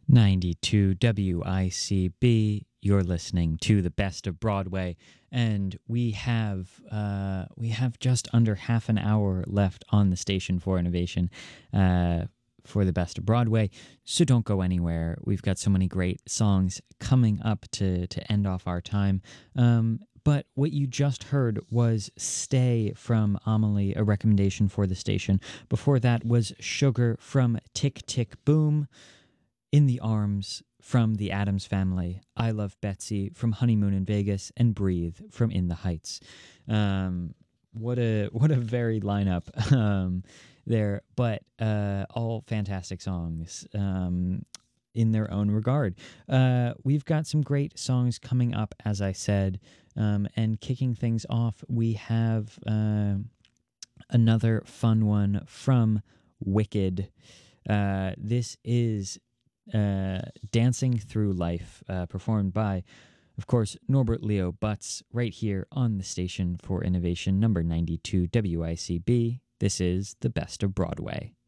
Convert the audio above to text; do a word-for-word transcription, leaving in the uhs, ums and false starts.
ninety-two W I C B. You're listening to the best of Broadway, and we have uh, we have just under half an hour left on the station for innovation uh, for the best of Broadway. So don't go anywhere. We've got so many great songs coming up to to end off our time. Um, but what you just heard was Stay from Amelie, a recommendation for the station. Before that was Sugar from Tick Tick Boom. In the Arms from the Addams Family, I Love Betsy from Honeymoon in Vegas, and Breathe from In the Heights. Um, what a what a varied lineup um, there, but uh, all fantastic songs um, in their own regard. Uh, we've got some great songs coming up, as I said, um, and kicking things off, we have uh, another fun one from Wicked. Uh, this is uh, Dancing Through Life, uh, performed by, of course, Norbert Leo Butz, right here on the station for innovation, number ninety-two W I C B. This is the best of Broadway.